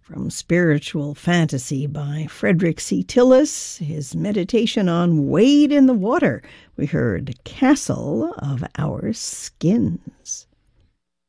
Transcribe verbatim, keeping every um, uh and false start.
From Spiritual Fantasy by Frederick C. Tillis, his meditation on Wade in the Water, we heard Castle of Our Skins.